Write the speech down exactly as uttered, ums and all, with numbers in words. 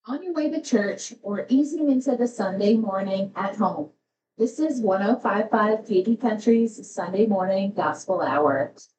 on your way to church or easing into the Sunday morning at home. This is one oh five point five K D Country's Sunday morning gospel hour.